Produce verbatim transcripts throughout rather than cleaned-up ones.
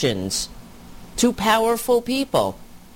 actions to powerful people.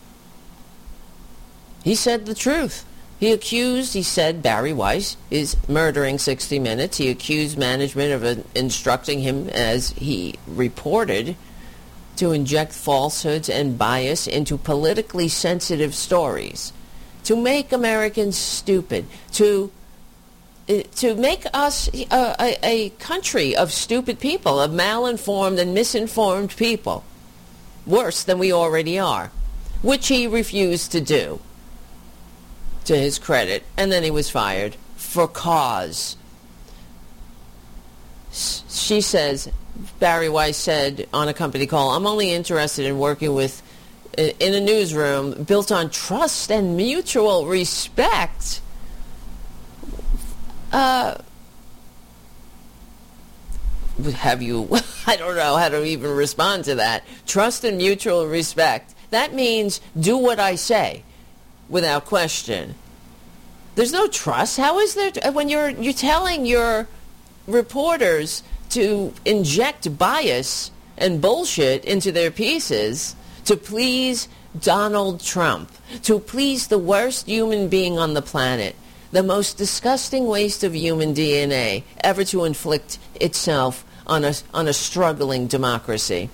He said the truth. He accused, he said, Bari Weiss is murdering sixty minutes. He accused management of uh, instructing him, as he reported, to inject falsehoods and bias into politically sensitive stories, to make Americans stupid, to uh, to make us a, a, a country of stupid people, of malinformed and misinformed people, worse than we already are, which he refused to do, to his credit. And then he was fired for cause. She says, Bari Weiss said on a company call, I'm only interested in working with, in a newsroom built on trust and mutual respect. Uh, have you, I don't know how to even respond to that. Trust and mutual respect. That means do what I say without question. There's no trust. How is there, t- when you're you're telling your reporters to inject bias and bullshit into their pieces to please Donald Trump, to please the worst human being on the planet, the most disgusting waste of human D N A ever to inflict itself on a, on a struggling democracy.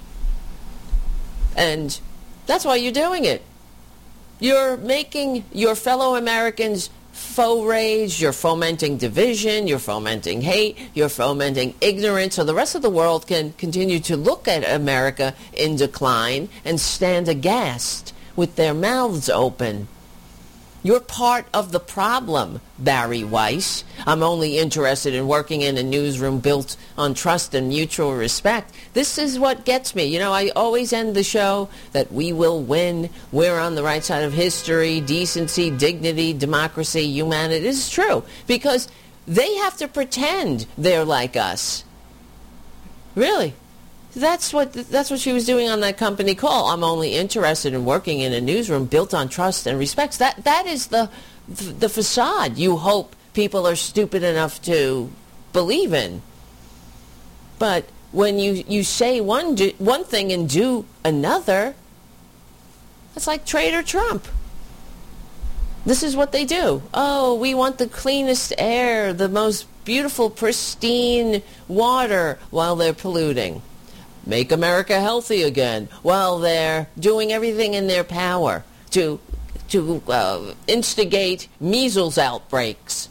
And that's why you're doing it. You're making your fellow Americans faux rage, you're fomenting division, you're fomenting hate, you're fomenting ignorance, so the rest of the world can continue to look at America in decline and stand aghast with their mouths open. You're part of the problem, Bari Weiss. I'm only interested in working in a newsroom built on trust and mutual respect. This is what gets me. You know, I always end the show that we will win. We're on the right side of history, decency, dignity, democracy, humanity. This is true because they have to pretend they're like us. Really. That's what that's what she was doing on that company call. I'm only interested in working in a newsroom built on trust and respect. That that is the the facade you hope people are stupid enough to believe in. But when you, you say one do, one thing and do another, it's like Trader Trump. This is what they do. Oh, we want the cleanest air, the most beautiful, pristine water while they're polluting. Make America healthy again while they're doing everything in their power to to uh, instigate measles outbreaks.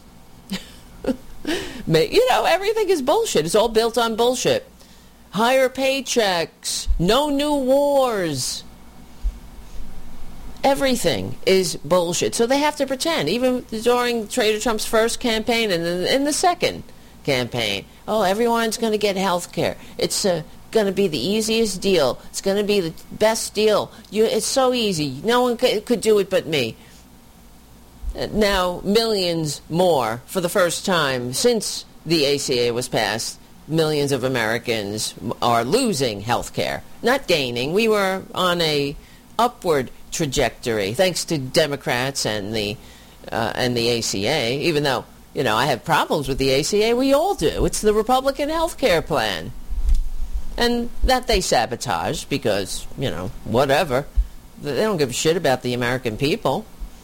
You know, everything is bullshit. It's all built on bullshit. Higher paychecks, no new wars. Everything is bullshit. So they have to pretend, even during Trader Trump's first campaign and in, in the second campaign. Oh, everyone's going to get health care. It's a... Uh, going to be the easiest deal. It's going to be the best deal. You, it's so easy. No one could, could do it but me. Now, millions more, for the first time since the A C A was passed, millions of Americans are losing health care, not gaining. We were on a upward trajectory, thanks to Democrats and the uh, and the A C A, even though, you know, I have problems with the A C A. We all do. It's the Republican health care plan. And that they sabotage because, you know, whatever. They don't give a shit about the American people.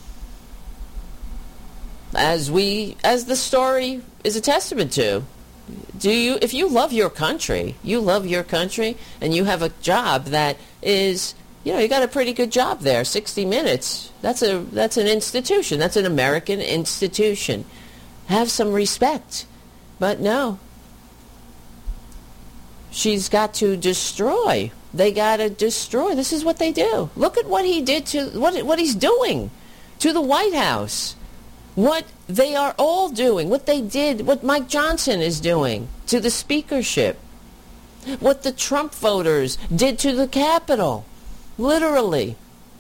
As we, as the story is a testament to. Do you, if you love your country, you love your country, and you have a job that is, you know, you got a pretty good job there, sixty minutes. That's a, that's an institution. That's an American institution. Have some respect. But no. She's got to destroy. They got to destroy. This is what they do. Look at what he did to, what what he's doing to the White House. What they are all doing. What they did, what Mike Johnson is doing to the speakership. What the Trump voters did to the Capitol. Literally.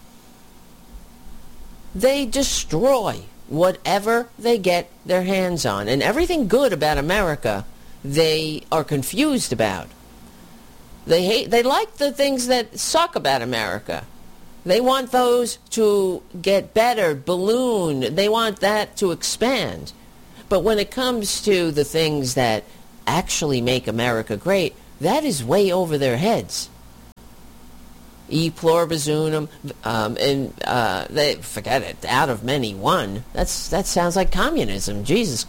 They destroy whatever they get their hands on. And everything good about America, they are confused about. They hate, they like the things that suck about America. They want those to get better, balloon. They want that to expand. But when it comes to the things that actually make America great, that is way over their heads. e pluribus unum, um, and uh, they forget it. Out of many, one. That's that sounds like communism. Jesus,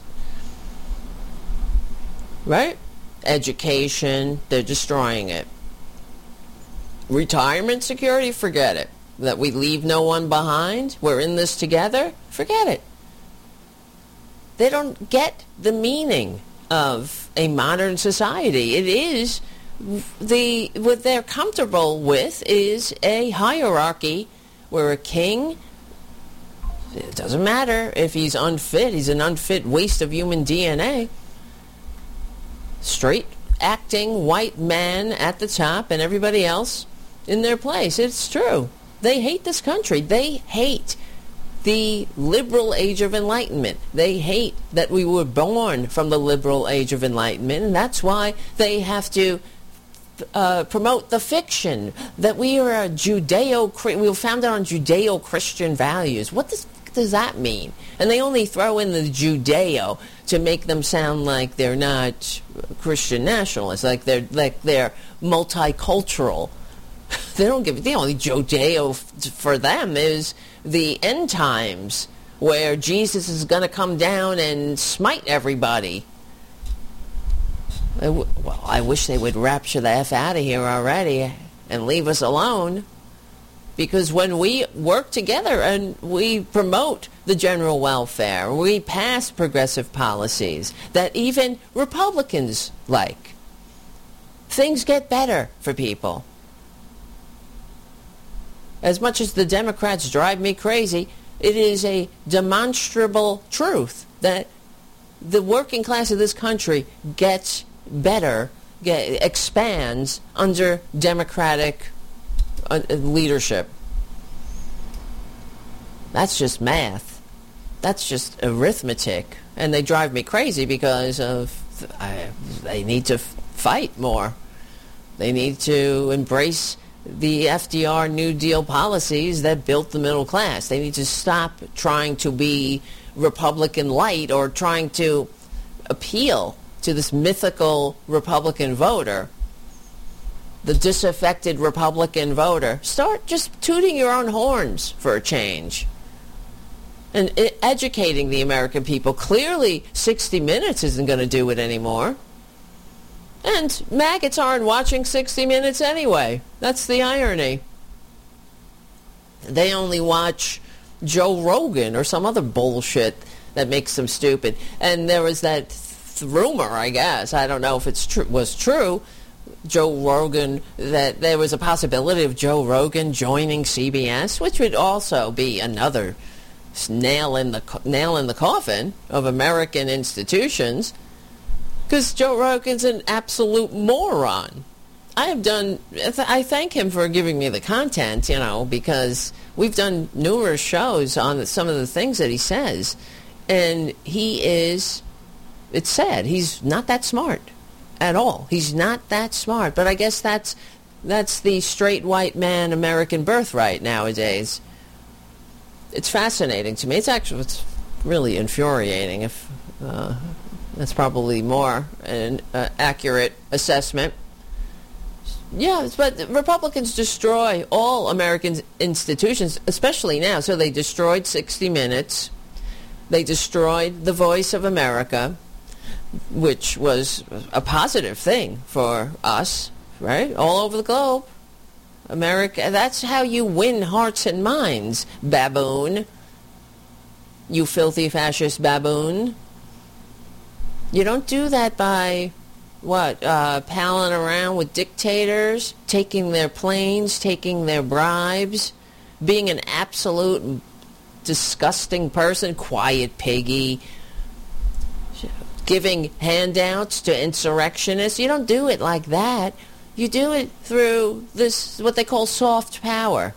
right? Education, they're destroying it. Retirement security, forget it. That we leave no one behind. We're in this together. Forget it. They don't get the meaning of a modern society. It is the what they're comfortable with is a hierarchy where a king, it doesn't matter if he's unfit, he's an unfit waste of human D N A. Straight acting white man at the top and everybody else in their place. It's true. They hate this country. They hate the liberal age of enlightenment. They hate that we were born from the liberal age of enlightenment, and that's why they have to uh, promote the fiction that we are a Judeo, we were founded on Judeo-Christian values. What does, does that mean? And they only throw in the Judeo to make them sound like they're not Christian nationalists, like they're like they're multicultural. They don't give the only Judeo f- for them is the end times where Jesus is going to come down and smite everybody. I w- well, I wish they would rapture the F out of here already and leave us alone. Because when we work together and we promote the general welfare, we pass progressive policies that even Republicans like, things get better for people. As much as the Democrats drive me crazy, it is a demonstrable truth that the working class of this country gets better, get, expands under Democratic uh, leadership. That's just math. That's just arithmetic. And they drive me crazy because of I, they need to f- fight more. They need to embrace the F D R New Deal policies that built the middle class. They need to stop trying to be Republican light or trying to appeal to this mythical Republican voter, the disaffected Republican voter. Start just tooting your own horns for a change and educating the American people. Clearly, sixty minutes isn't going to do it anymore. And maggots aren't watching sixty minutes anyway. That's the irony. They only watch Joe Rogan or some other bullshit that makes them stupid. And there was that th- rumor, I guess, I don't know if it tr- was true, Joe Rogan, that there was a possibility of Joe Rogan joining C B S, which would also be another nail in the co- nail in the coffin of American institutions. Because Joe Rogan's an absolute moron. I have done, I thank him for giving me the content, you know, because we've done numerous shows on some of the things that he says. And he is, it's sad, he's not that smart at all. He's not that smart. But I guess that's, that's the straight white man American birthright nowadays. It's fascinating to me. It's actually, it's really infuriating if... Uh, That's probably more an uh, accurate assessment. Yeah, but Republicans destroy all American institutions, especially now. So they destroyed sixty minutes. They destroyed the Voice of America, which was a positive thing for us, right? All over the globe. America, that's how you win hearts and minds, baboon. You filthy fascist baboon. You don't do that by, what, uh, palling around with dictators, taking their planes, taking their bribes, being an absolute disgusting person, quiet piggy, giving handouts to insurrectionists. You don't do it like that. You do it through this, what they call soft power.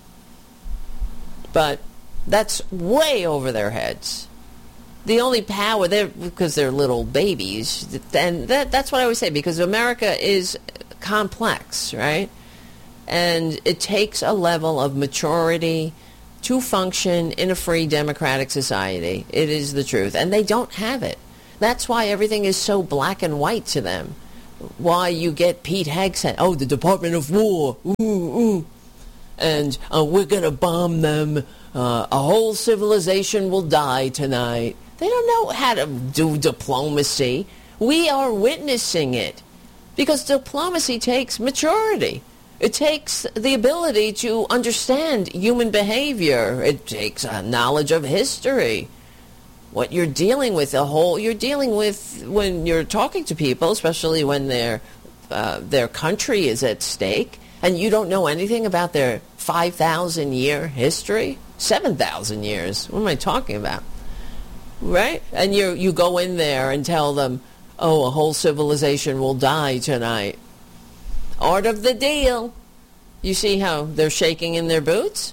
But that's way over their heads. The only power, they're, because they're little babies, and that, that's what I always say, because America is complex, right? And it takes a level of maturity to function in a free democratic society. It is the truth. And they don't have it. That's why everything is so black and white to them. Why you get Pete Hegseth, oh, the Department of War, ooh, ooh. and uh, we're going to bomb them. Uh, a whole civilization will die tonight. They don't know how to do diplomacy. We are witnessing it because diplomacy takes maturity. It takes the ability to understand human behavior. It takes a knowledge of history. What you're dealing with, the whole, you're dealing with when you're talking to people, especially when their uh, their country is at stake, and you don't know anything about their five thousand year history, seven thousand years. What am I talking about? Right? And you you go in there and tell them, oh, a whole civilization will die tonight. Art of the deal. You see how they're shaking in their boots?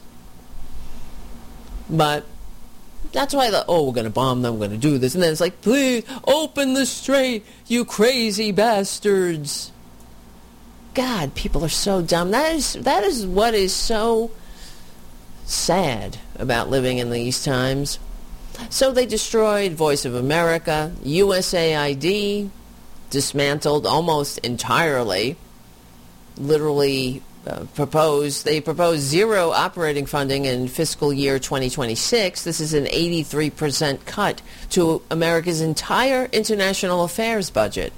But that's why, the, oh, we're going to bomb them, we're going to do this. And then it's like, please, open the strait, you crazy bastards. God, people are so dumb. That is, that is what is so sad about living in these times. So they destroyed Voice of America, U S A I D, dismantled almost entirely. Literally uh, proposed, they proposed zero operating funding in fiscal year twenty twenty-six. This is an eighty-three percent cut to America's entire international affairs budget.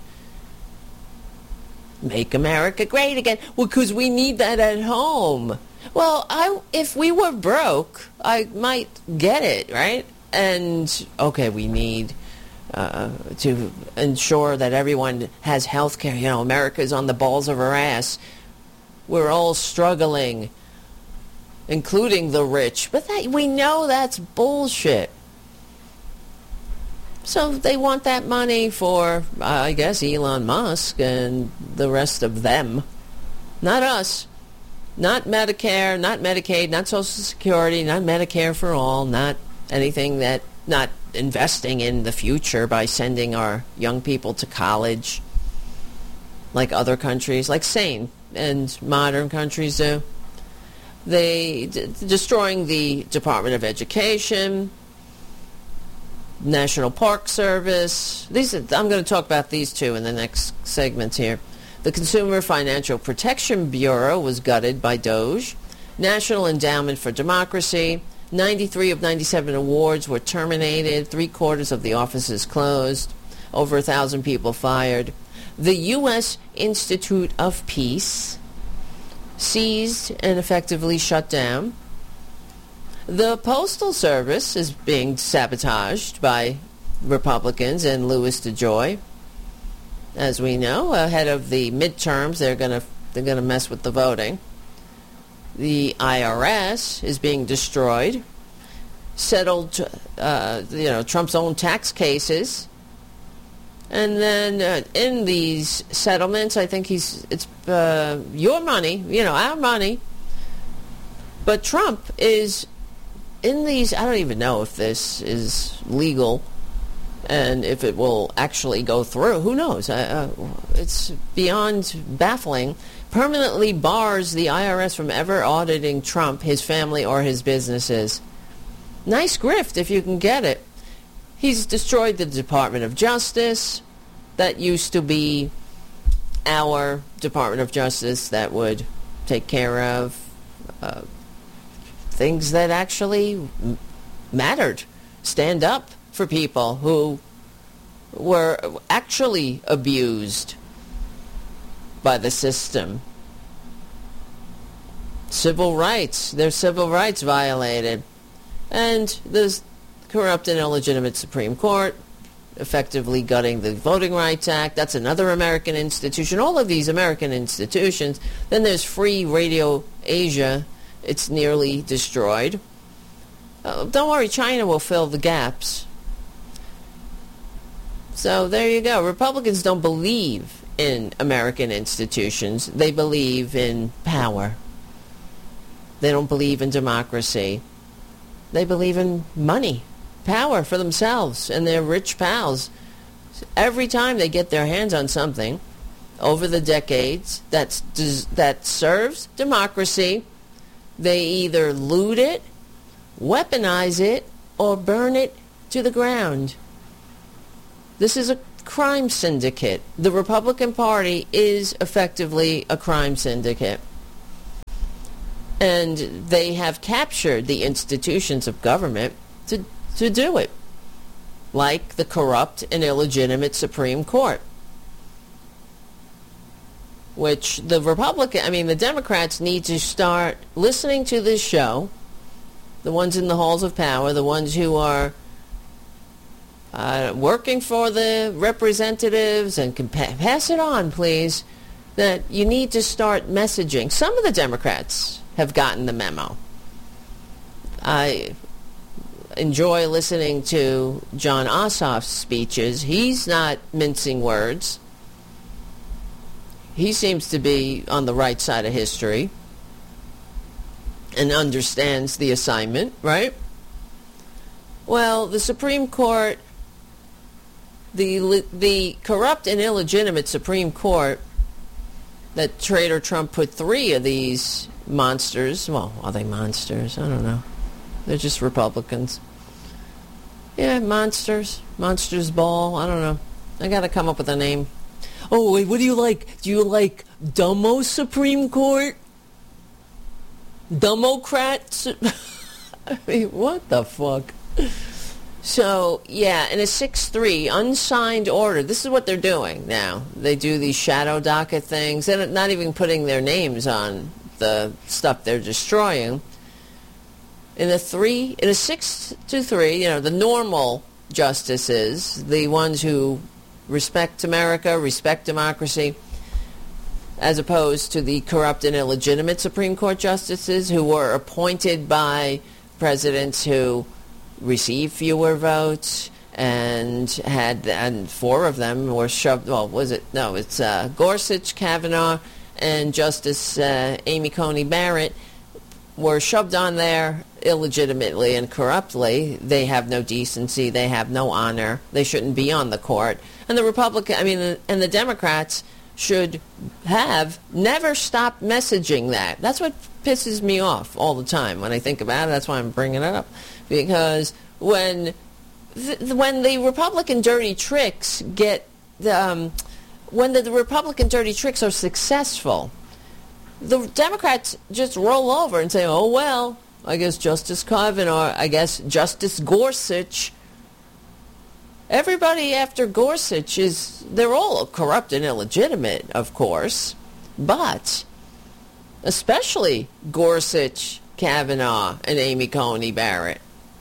Make America great again. Well, because we need that at home. Well, I, if we were broke, I might get it, right? And, okay, we need uh, to ensure that everyone has health care. You know, America's on the balls of her ass. We're all struggling, including the rich. But that, we know that's bullshit. So they want that money for, uh, I guess, Elon Musk and the rest of them. Not us. Not Medicare, not Medicaid, not Social Security, not Medicare for all, not anything that, not investing in the future by sending our young people to college like other countries, like sane and modern countries do. They d- destroying the Department of Education, National Park Service. These are, I'm going to talk about these two in the next segment here. The Consumer Financial Protection Bureau was gutted by Doge. National Endowment for Democracy. ninety-three of ninety-seven awards were terminated. Three quarters of the offices closed. Over a thousand people fired. The U S Institute of Peace seized and effectively shut down. The Postal Service is being sabotaged by Republicans and Louis DeJoy. As we know, ahead of the midterms, they're going to they're going to mess with the voting. The I R S is being destroyed. Settled, uh, you know, Trump's own tax cases. And then uh, in these settlements, I think he's it's uh, your money, you know, our money. But Trump is in these. I don't even know if this is legal and if it will actually go through. Who knows? Uh, it's beyond baffling. Permanently bars the I R S from ever auditing Trump, his family, or his businesses. Nice grift if you can get it. He's destroyed the Department of Justice. That used to be our Department of Justice that would take care of uh, things that actually m- mattered. Stand up for people who were actually abused by the system. Civil rights. Their civil rights violated. And the corrupt and illegitimate Supreme Court, effectively gutting the Voting Rights Act. That's another American institution. All of these American institutions. Then there's Free Radio Asia. It's nearly destroyed. Uh, don't worry, China will fill the gaps. So there you go. Republicans don't believe in American institutions. They believe in power. They don't believe in democracy. They believe in money, power for themselves and their rich pals. Every time they get their hands on something over the decades that's, that serves democracy, they either loot it, weaponize it, or burn it to the ground. This is a crime syndicate. The Republican Party is effectively a crime syndicate. And they have captured the institutions of government to, to do it, like the corrupt and illegitimate Supreme Court, which the Republican, I mean, the Democrats need to start listening to this show, the ones in the halls of power, the ones who are uh, working for the representatives, and can pa- pass it on, please, that you need to start messaging. Some of the Democrats have gotten the memo. I enjoy listening to John Ossoff's speeches. He's not mincing words. He seems to be on the right side of history and understands the assignment, right? Well, the Supreme Court, the the corrupt and illegitimate Supreme Court that Trader Trump put three of these monsters, well, are they monsters? I don't know. They're just Republicans. Yeah, monsters. Monsters Ball. I don't know. I got to come up with a name. Oh, wait, what do you like? Do you like Dumbo Supreme Court? Democrats? I mean, what the fuck? So, yeah, in a six three unsigned order, this is what they're doing now. They do these shadow docket things. They're not even putting their names on the stuff they're destroying. In a three, in a six to three, you know, the normal justices, the ones who respect America, respect democracy, as opposed to the corrupt and illegitimate Supreme Court justices who were appointed by presidents who received fewer votes and had, and four of them were shoved, well, was it, no, it's uh, Gorsuch, Kavanaugh, and Justice uh, Amy Coney Barrett were shoved on there illegitimately and corruptly. They have no decency. They have no honor. They shouldn't be on the court. And the Republican, I mean, and the Democrats should have never stopped messaging that. That's what pisses me off all the time when I think about it. That's why I'm bringing it up. Because when th- when the Republican dirty tricks get, um, when the, the Republican dirty tricks are successful, the Democrats just roll over and say, oh, well, I guess Justice Kavanaugh, I guess Justice Gorsuch. Everybody after Gorsuch is, they're all corrupt and illegitimate, of course, but especially Gorsuch, Kavanaugh, and Amy Coney Barrett.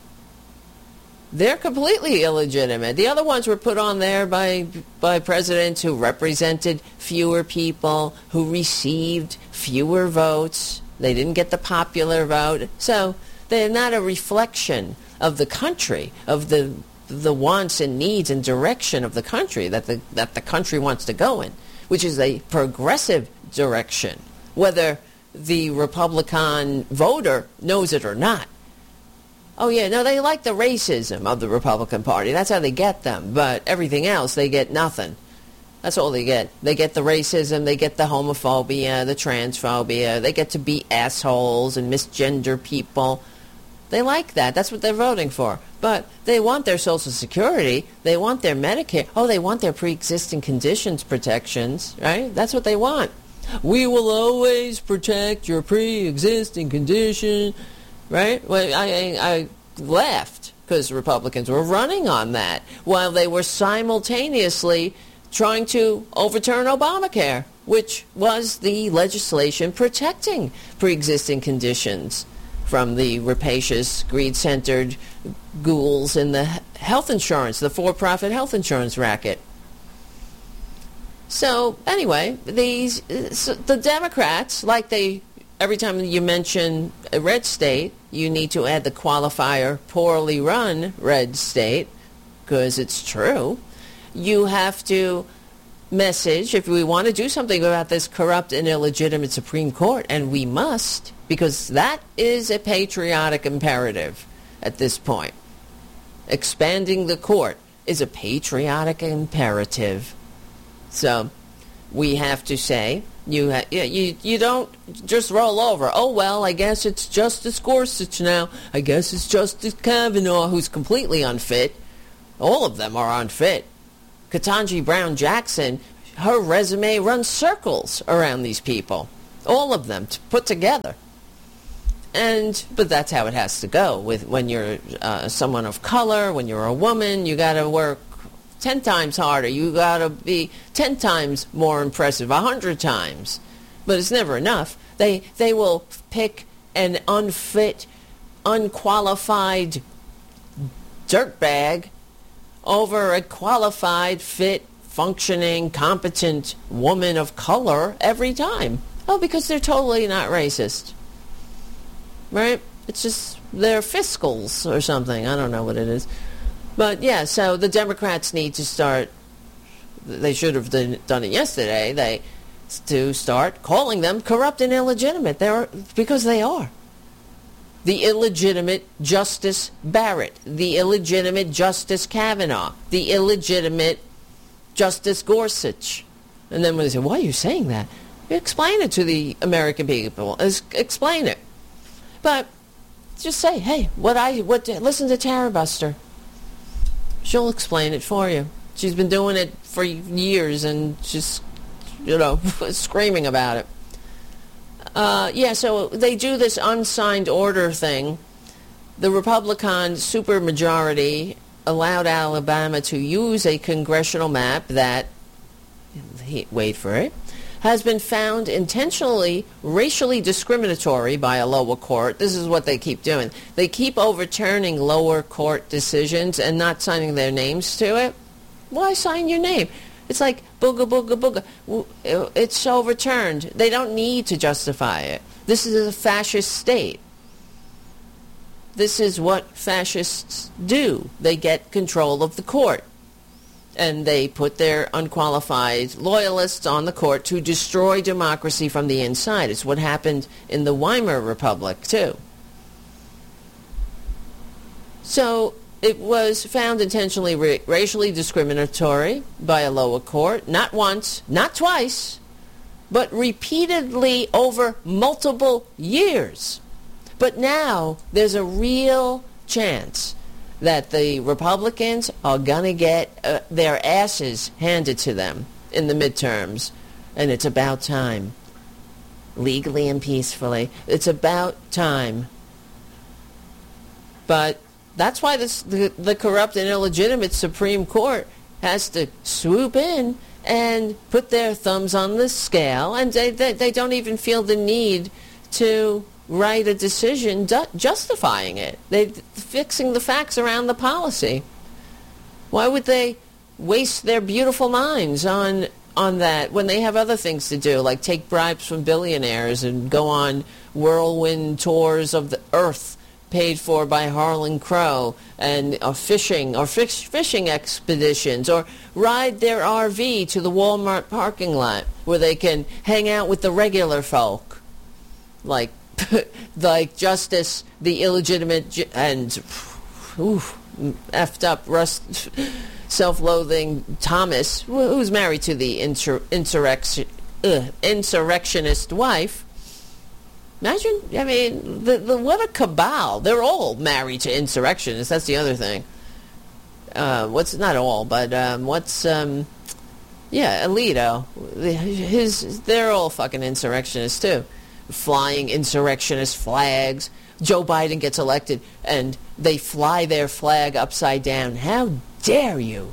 They're completely illegitimate. The other ones were put on there by by presidents who represented fewer people, who received fewer votes. They didn't get the popular vote. So they're not a reflection of the country, of the the wants and needs and direction of the country that the that the country wants to go in, which is a progressive direction, whether the Republican voter knows it or not. Oh, yeah, no, they like the racism of the Republican Party. That's how they get them. But everything else, they get nothing. That's all they get. They get the racism, they get the homophobia, the transphobia. They get to be assholes and misgender people. They like that. That's what they're voting for. But they want their Social Security. They want their Medicare. Oh, they want their pre-existing conditions protections, right? That's what they want. We will always protect your pre-existing condition. Right? Well, I, I, I laughed because Republicans were running on that while they were simultaneously trying to overturn Obamacare, which was the legislation protecting pre-existing conditions from the rapacious, greed-centered ghouls in the health insurance, the for-profit health insurance racket. So, anyway, these so the Democrats, like they... Every time you mention a red state, you need to add the qualifier poorly run red state, because it's true. You have to message, if we want to do something about this corrupt and illegitimate Supreme Court, and we must, because that is a patriotic imperative at this point. Expanding the court is a patriotic imperative. So we have to say... You, ha- you you don't just roll over. Oh, well, I guess it's Justice Gorsuch now. I guess it's Justice Kavanaugh, who's completely unfit. All of them are unfit. Ketanji Brown Jackson, her resume runs circles around these people. All of them put together. And but that's how it has to go. With when you're uh, someone of color, when you're a woman, you got to work ten times harder. You got to be ten times more impressive, a hundred times. But it's never enough. They they will pick an unfit, unqualified dirtbag over a qualified, fit, functioning, competent woman of color every time. Oh, because they're totally not racist. Right? It's just they're fiscals or something. I don't know what it is. But yeah, so the Democrats need to start, they should have done it yesterday, they to start calling them corrupt and illegitimate. They're, because they are. The illegitimate Justice Barrett, the illegitimate Justice Kavanaugh, the illegitimate Justice Gorsuch. And then when they say, why are you saying that? Explain it to the American people. Explain it. But just say, hey, what I what listen to Tara Buster. She'll explain it for you. She's been doing it for years and just, you know, screaming about it. Uh, yeah, so they do this unsigned order thing. The Republican supermajority allowed Alabama to use a congressional map that, wait for it, has been found intentionally racially discriminatory by a lower court. This is what they keep doing. They keep overturning lower court decisions and not signing their names to it. Why sign your name? It's like booga, booga, booga. It's overturned. They don't need to justify it. This is a fascist state. This is what fascists do. They get control of the court. And they put their unqualified loyalists on the court to destroy democracy from the inside. It's what happened in the Weimar Republic, too. So it was found intentionally ra- racially discriminatory by a lower court, not once, not twice, but repeatedly over multiple years. But now there's a real chance that the Republicans are going to get uh, their asses handed to them in the midterms. And it's about time. Legally and peacefully. It's about time. But that's why this, the, the corrupt and illegitimate Supreme Court has to swoop in and put their thumbs on the scale. And they, they, they don't even feel the need to write a decision du- justifying it. They're fixing the facts around the policy. Why would they waste their beautiful minds on on that when they have other things to do, like take bribes from billionaires and go on whirlwind tours of the earth paid for by Harlan Crow, and or fishing or fish, fishing expeditions, or ride their R V to the Walmart parking lot where they can hang out with the regular folk, like like Justice, the illegitimate and ooh, effed up, rust, self-loathing Thomas, who's married to the insur- insurrection, uh, insurrectionist wife. Imagine, I mean, the, the, what a cabal. They're all married to insurrectionists. That's the other thing. Uh, what's, not all, but um, what's, um, yeah, Alito. His, they're all fucking insurrectionists, too. Flying insurrectionist flags. Joe Biden gets elected and they fly their flag upside down. How dare you?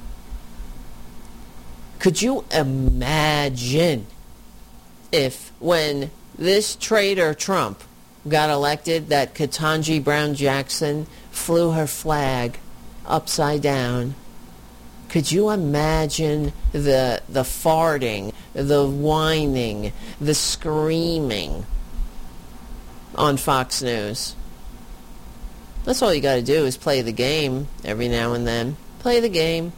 Could you imagine if when this traitor Trump got elected that Ketanji Brown Jackson flew her flag upside down? Could you imagine the the farting, the whining, the screaming on Fox News? That's all you got to do is play the game every now and then. Play the game.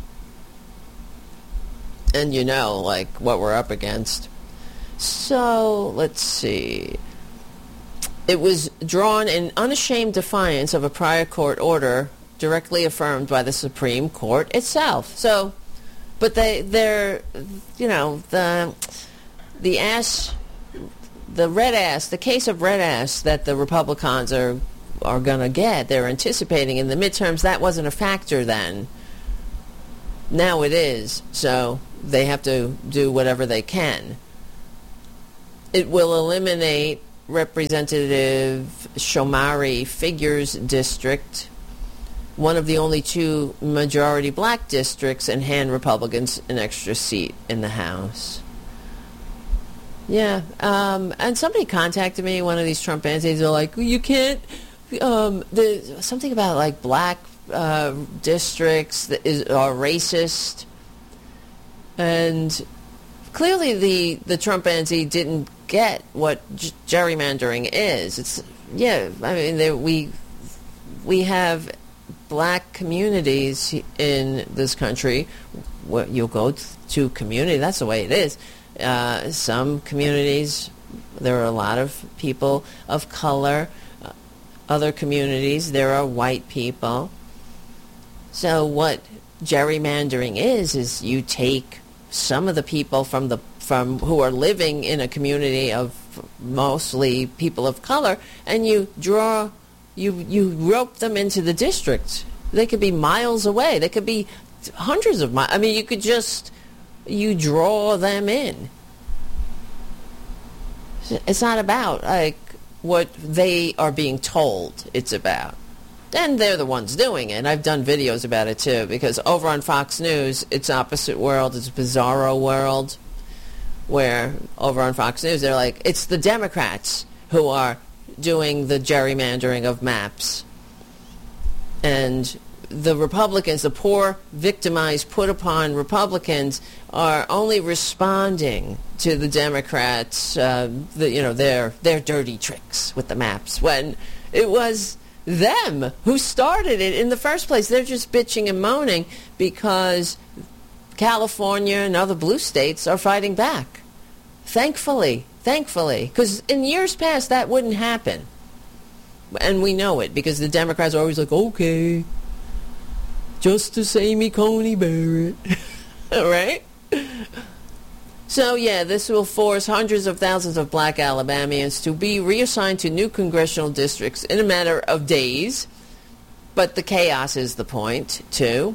And you know, like, what we're up against. So, let's see. It was drawn in unashamed defiance of a prior court order directly affirmed by the Supreme Court itself. So, but they, they're, you know, the, the ass, the red ass, the case of red ass that the Republicans are, are going to get, they're anticipating in the midterms, that wasn't a factor then. Now it is. So they have to do whatever they can. It will eliminate Representative Shomari Figures district, one of the only two majority black districts, and hand Republicans an extra seat in the House. Yeah, um, and somebody contacted me, one of these Trump antis, they're like, you can't, um, the, something about like black uh, districts that is, are racist. And clearly the, the Trump anti didn't get what g- gerrymandering is. It's, yeah, I mean, there, we we have black communities in this country. Where you'll go to community, that's the way it is. Uh, some communities, there are a lot of people of color. Uh, other communities, there are white people. So what gerrymandering is, is you take some of the people from the from who are living in a community of mostly people of color, and you draw, you you rope them into the district. They could be miles away. They could be hundreds of miles. I mean, you could just, you draw them in. It's not about like what they are being told it's about. And they're the ones doing it. I've done videos about it too, because over on Fox News, it's opposite world. It's a bizarro world, where over on Fox News, they're like, it's the Democrats who are doing the gerrymandering of maps. And the Republicans, the poor, victimized, put upon Republicans, are only responding to the Democrats, uh, the, you know, their their dirty tricks with the maps, when it was them who started it in the first place. They're just bitching and moaning because California and other blue states are fighting back. Thankfully, thankfully, because in years past that wouldn't happen. And we know it because the Democrats are always like, okay, Justice Amy Coney Barrett. Right? So, yeah, this will force hundreds of thousands of black Alabamians to be reassigned to new congressional districts in a matter of days. But the chaos is the point, too.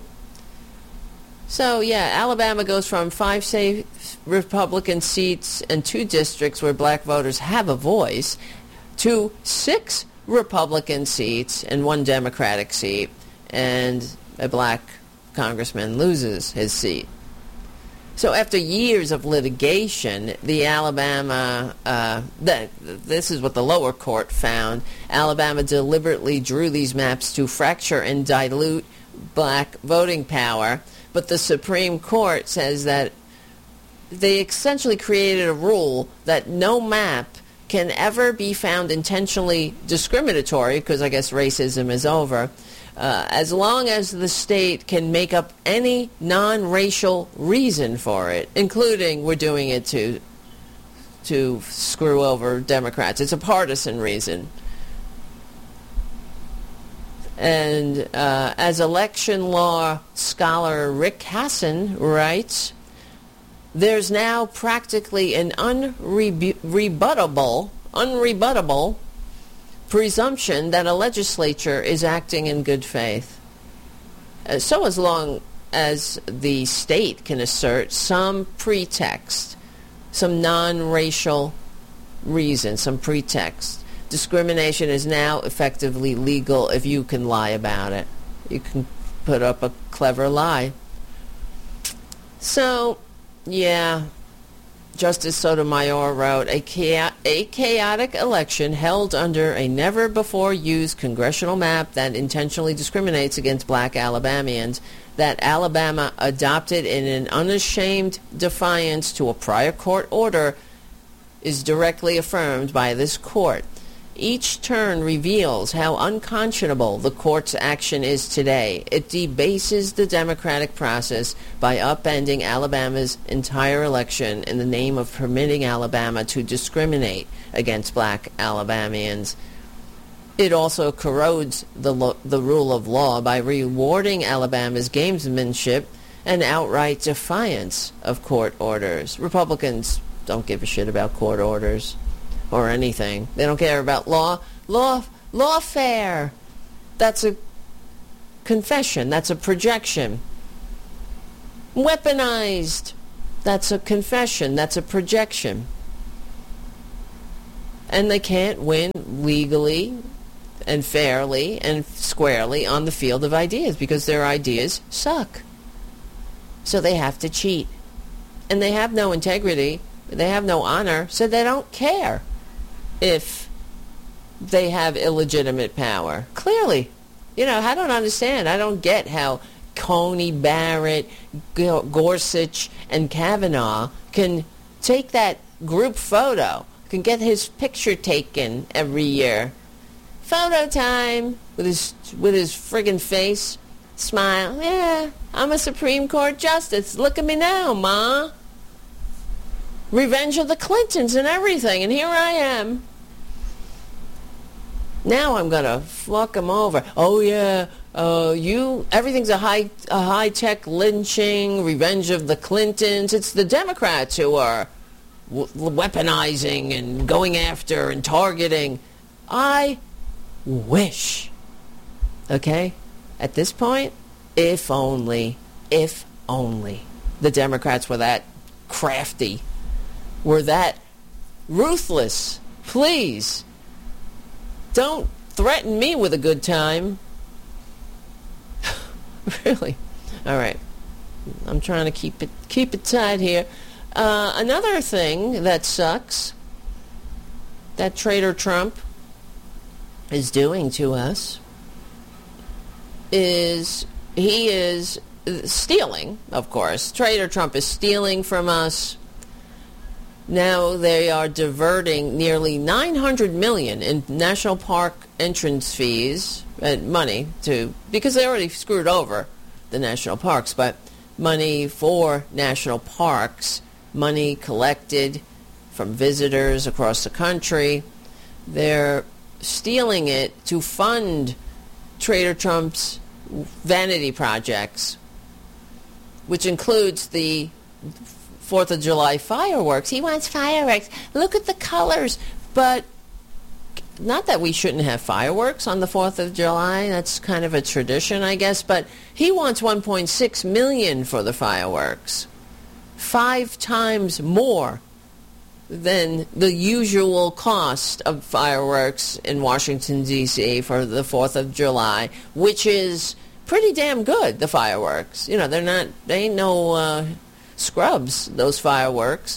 So, yeah, Alabama goes from five safe Republican seats and two districts where black voters have a voice to six Republican seats and one Democratic seat, and a black congressman loses his seat. So after years of litigation, the Alabama, uh, the, this is what the lower court found, Alabama deliberately drew these maps to fracture and dilute black voting power, but the Supreme Court says that they essentially created a rule that no map can ever be found intentionally discriminatory, because I guess racism is over, Uh, as long as the state can make up any non-racial reason for it, including we're doing it to to screw over Democrats. It's a partisan reason. And uh, as election law scholar Rick Hasson writes, there's now practically an unrebuttable, unrebuttable presumption that a legislature is acting in good faith. Uh, so as long as the state can assert some pretext, some non-racial reason, some pretext, discrimination is now effectively legal if you can lie about it. You can put up a clever lie. So, yeah, Justice Sotomayor wrote, a, cha- a chaotic election held under a never-before-used congressional map that intentionally discriminates against black Alabamians, that Alabama adopted in an unashamed defiance to a prior court order, is directly affirmed by this court. Each turn reveals how unconscionable the court's action is today. It debases the democratic process by upending Alabama's entire election in the name of permitting Alabama to discriminate against black Alabamians. It also corrodes the, lo- the rule of law by rewarding Alabama's gamesmanship and outright defiance of court orders. Republicans don't give a shit about court orders or anything. They don't care about law. Law, lawfare. That's a confession. That's a projection. Weaponized. That's a confession. That's a projection. And they can't win legally and fairly and squarely on the field of ideas because their ideas suck. So they have to cheat. And they have no integrity, they have no honor, so they don't care if they have illegitimate power. Clearly. You know, I don't understand. I don't get how Coney Barrett, Gorsuch, and Kavanaugh can take that group photo, can get his picture taken every year. Photo time with his with his friggin' face, smile. Yeah, I'm a Supreme Court justice. Look at me now, Ma. Revenge of the Clintons and everything, and here I am. Now I'm gonna fuck him over. Oh yeah, uh, you. Everything's a high, a high tech lynching, revenge of the Clintons. It's the Democrats who are w- weaponizing and going after and targeting. I wish. Okay, at this point, if only, if only the Democrats were that crafty, were that ruthless. Please. Don't threaten me with a good time. Really? All right. I'm trying to keep it keep it tight here. Uh, another thing that sucks that traitor Trump is doing to us is he is stealing, of course. Traitor Trump is stealing from us. Now they are diverting nearly nine hundred million dollars in national park entrance fees and money to, because they already screwed over the national parks, but money for national parks, money collected from visitors across the country. They're stealing it to fund Trader Trump's vanity projects, which includes the Fourth of July fireworks. He wants fireworks. Look at the colors. But not that we shouldn't have fireworks on the Fourth of July. That's kind of a tradition, I guess. But he wants one point six million dollars for the fireworks. Five times more than the usual cost of fireworks in Washington, D C for the Fourth of July, which is pretty damn good, the fireworks. You know, they're not, they ain't no uh, scrubs, those fireworks.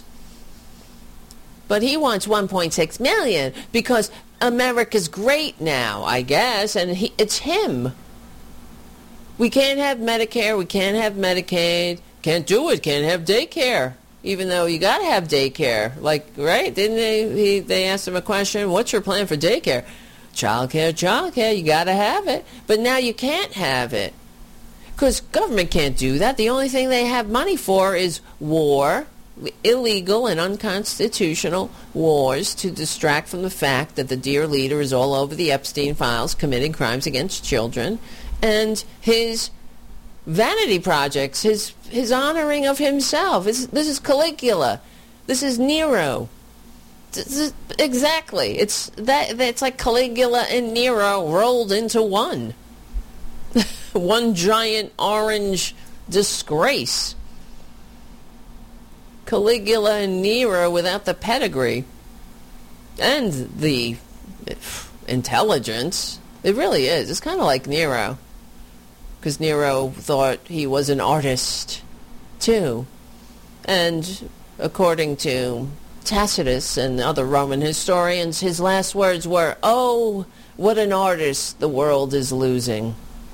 But he wants one point six million dollars because America's great now, I guess, and he, it's him. We can't have Medicare, we can't have Medicaid, can't do it, can't have daycare, even though you got to have daycare. Like, right? Didn't they, he, they asked him a question, what's your plan for daycare? Childcare, childcare, you got to have it. But now you can't have it because government can't do that. The only thing they have money for is war, illegal and unconstitutional wars to distract from the fact that the dear leader is all over the Epstein files committing crimes against children, and his vanity projects, his his honoring of himself. This, this is Caligula. This is Nero. This is, exactly. It's that. It's like Caligula and Nero rolled into one. One giant orange disgrace. Caligula and Nero without the pedigree and the intelligence. It really is. It's kind of like Nero, because Nero thought he was an artist too. And according to Tacitus and other Roman historians, his last words were, "Oh, what an artist the world is losing."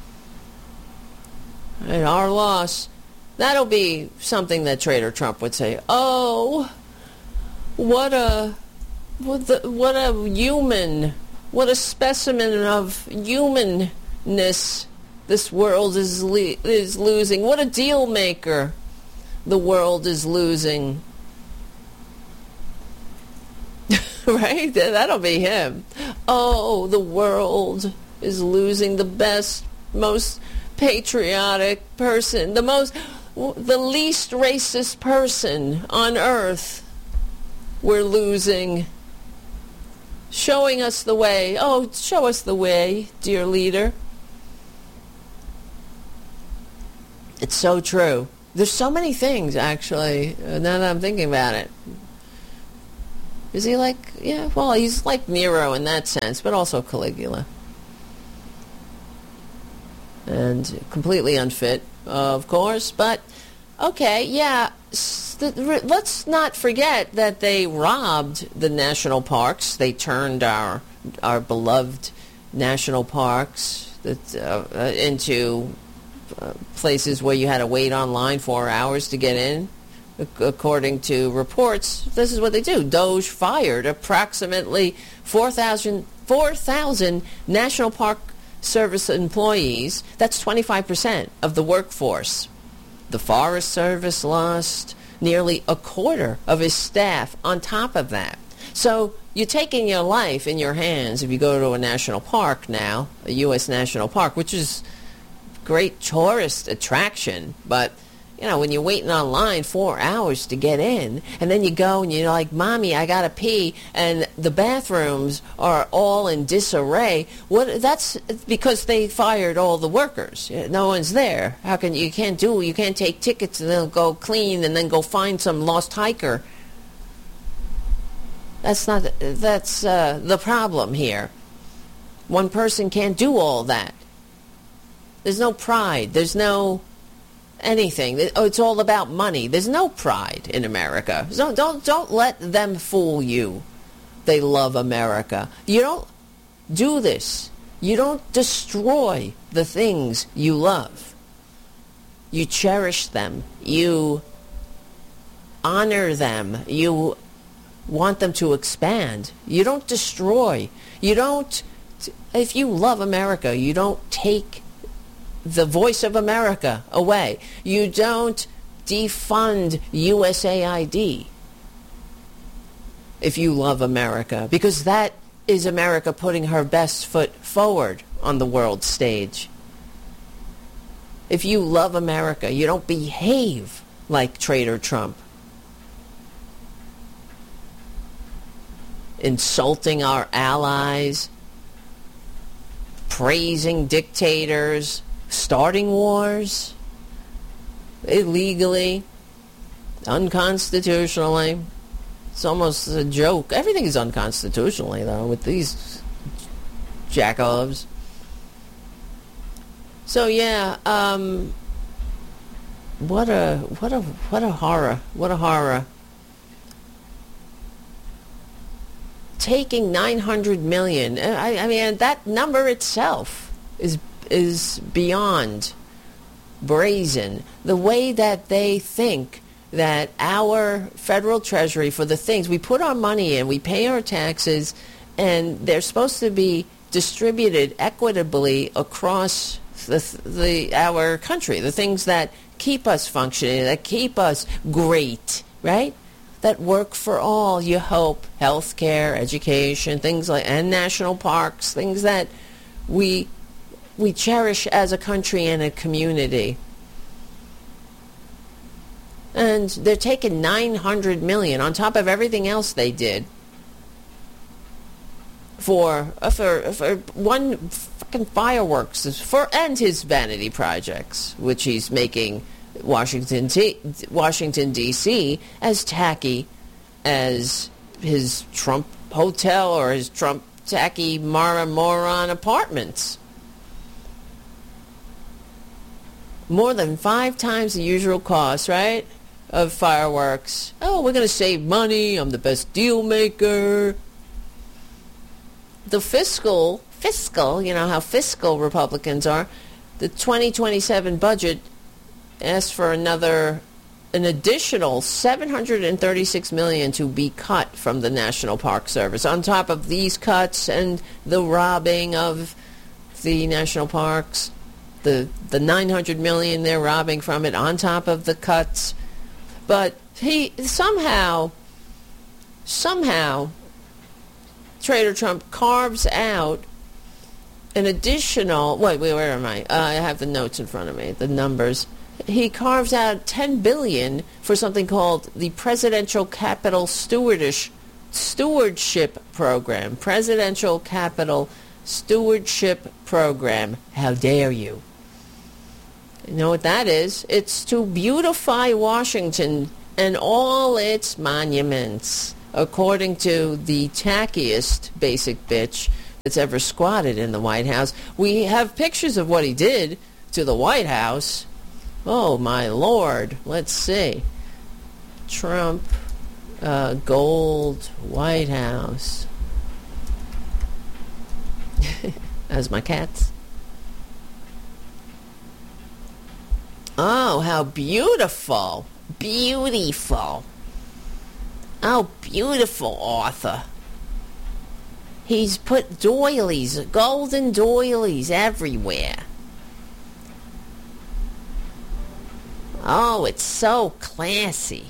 And our loss. That'll be something that Trader Trump would say. Oh, what a, what, the, what a human, what a specimen of humanness this world is le- is losing. What a deal maker the world is losing. Right? That'll be him. Oh, the world is losing the best, most patriotic person, the most, the least racist person on earth. We're losing. Showing us the way. Oh, show us the way, dear leader. It's so true. There's so many things, actually, uh, now that I'm thinking about it. Is he like, yeah, well, he's like Nero in that sense, but also Caligula. And completely unfit, of course, but okay, yeah, let's not forget that they robbed the national parks. They turned our our beloved national parks that, uh, into uh, places where you had to wait online four hours to get in. According to reports, this is what they do. Doge fired approximately four thousand National Park Service employees. That's twenty-five percent of the workforce. The Forest Service lost nearly a quarter of his staff on top of that. So you're taking your life in your hands if you go to a national park now, a U S national park, which is a great tourist attraction, but you know, when you're waiting online four hours to get in, and then you go and you're like, Mommy, I gotta pee, and the bathrooms are all in disarray. What? That's because they fired all the workers. No one's there. How can you can't do? You can't take tickets and then go clean and then go find some lost hiker. That's not. That's uh, the problem here. One person can't do all that. There's no pride. There's no anything. Oh, it's all about money. There's no pride in America. So don't don't let them fool you. They love America. You don't do this. You don't destroy the things you love. You cherish them. You honor them. You want them to expand. You don't destroy. You don't, if you love America, you don't take the voice of America away. You don't defund U S A I D if you love America, because that is America putting her best foot forward on the world stage. If you love America, you don't behave like Traitor Trump, insulting our allies, praising dictators, starting wars illegally, unconstitutionally. It's almost a joke. Everything is unconstitutionally, though, with these jackoffs. So yeah, um, what a what a what a horror! What a horror! Taking nine hundred million. I, I mean, that number itself is is beyond brazen. The way that they think that our federal treasury, for the things we put our money in, we pay our taxes, and they're supposed to be distributed equitably across the, the our country, the things that keep us functioning, that keep us great, right? That work for all, you hope, health care, education, things like, and national parks, things that we we cherish as a country and a community. And they're taking nine hundred million on top of everything else they did for for for one fucking fireworks for and his vanity projects, which he's making Washington T- Washington D C as tacky as his Trump hotel or his Trump tacky Mara moron apartments. More than five times the usual cost, right, of fireworks. Oh, we're going to save money. I'm the best deal maker. The fiscal, fiscal, you know how fiscal Republicans are. The twenty twenty-seven budget asks for another, an additional seven hundred thirty-six million dollars to be cut from the National Park Service. On top of these cuts and the robbing of the national parks, the the nine hundred million dollars they're robbing from it, on top of the cuts. But he somehow, somehow, Traitor Trump carves out an additional, wait, wait, where am I? Uh, I have the notes in front of me, the numbers. He carves out ten billion dollars for something called the Presidential Capital Stewardish, Stewardship Program. Presidential Capital Stewardship Program. How dare you? You know what that is? It's to beautify Washington and all its monuments. according to the tackiest basic bitch that's ever squatted in the White House. We have pictures of what he did to the White House. Oh, my Lord. Let's see. Trump, uh, gold, White House. As my cats. Oh, how beautiful. Beautiful. Oh, beautiful, Arthur. He's put doilies, golden doilies everywhere. Oh, it's so classy.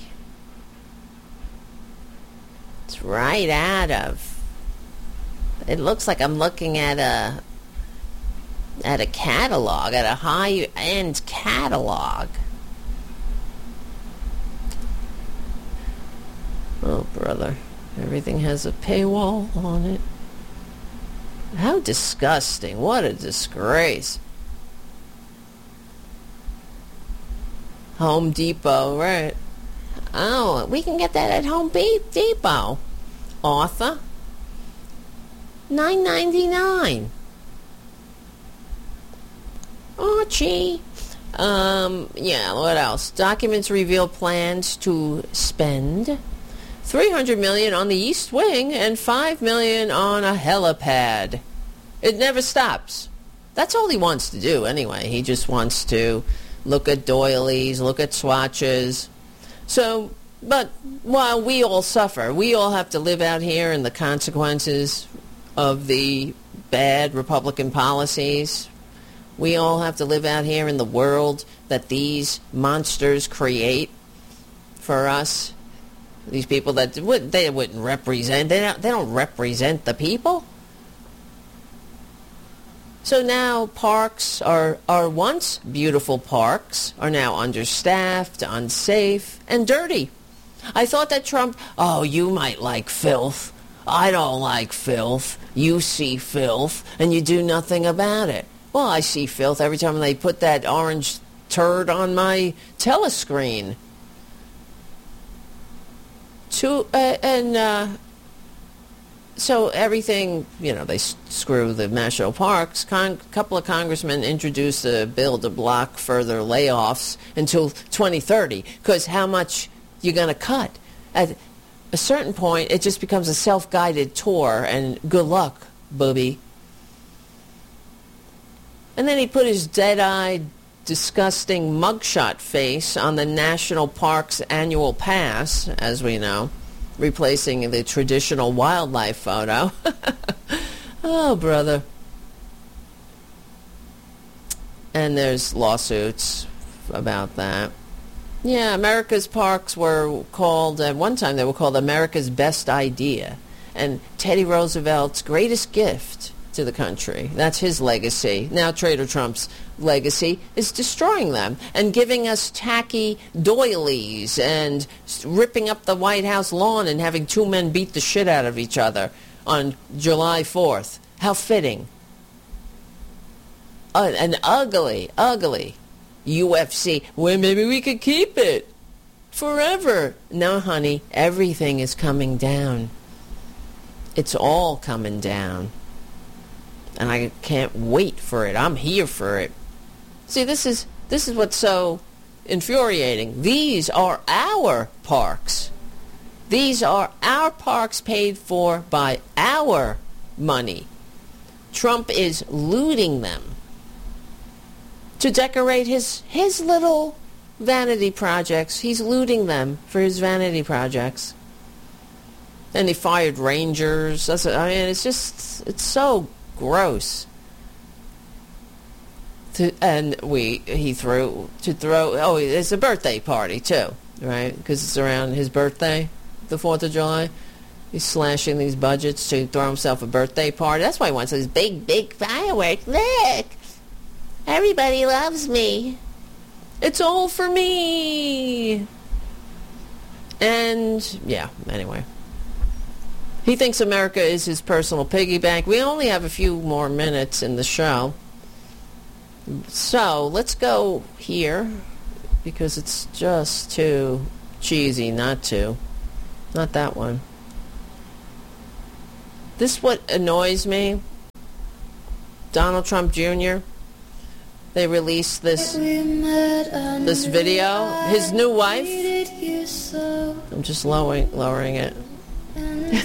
It's right out of... It looks like I'm looking at a... at a catalog, at a high-end catalog. Oh, brother. Everything has a paywall on it. How disgusting. What a disgrace. Home Depot, right. Oh, we can get that at Home Depot. Arthur. nine ninety-nine. Archie. Um, yeah, what else? Documents reveal plans to spend three hundred million dollars on the East Wing and five million dollars on a helipad. It never stops. That's all he wants to do anyway. He just wants to look at doilies, look at swatches. So, but while we all suffer, we all have to live out here in the consequences of the bad Republican policies. We all have to live out here in the world that these monsters create for us. These people that would they wouldn't represent, they don't, they don't represent the people. So now parks are, are once beautiful parks, are now understaffed, unsafe, and dirty. I thought that Trump, oh, you might like filth. I don't like filth. You see filth, and you do nothing about it. Well, I see filth every time they put that orange turd on my telescreen. To, uh, and uh, so everything, you know, they s- screw the national parks. A Con- couple of congressmen introduced a bill to block further layoffs until twenty thirty, because how much you're going to cut? At a certain point, it just becomes a self-guided tour, and good luck, booby. And then he put his dead-eyed, disgusting mugshot face on the National Park's annual pass, as we know, replacing the traditional wildlife photo. Oh, brother. And there's lawsuits about that. Yeah, America's parks were called, at one time they were called America's Best Idea. And Teddy Roosevelt's greatest gift to the country. That's his legacy. Now Trader Trump's legacy is destroying them and giving us tacky doilies and ripping up the White House lawn and having two men beat the shit out of each other on July fourth. How fitting. Uh, an ugly, ugly U F C. Well, maybe we could keep it forever. No, honey, everything is coming down. It's all coming down. And I can't wait for it. I'm here for it. See, this is this is what's so infuriating. These are our parks. These are our parks paid for by our money. Trump is looting them to decorate his his little vanity projects. He's looting them for his vanity projects. And he fired rangers. That's, I mean, it's just, it's so gross. To, and we he threw to throw. Oh, it's a birthday party too, right? Because it's around his birthday, the Fourth of July. He's slashing these budgets to throw himself a birthday party. That's why he wants these big, big fireworks. Look, everybody loves me. It's all for me. And yeah, anyway. He thinks America is his personal piggy bank. We only have a few more minutes in the show. So let's go here because it's just too cheesy not to. Not that one. This what annoys me. Donald Trump Junior They released this this video. His new wife. I'm just lowering lowering it.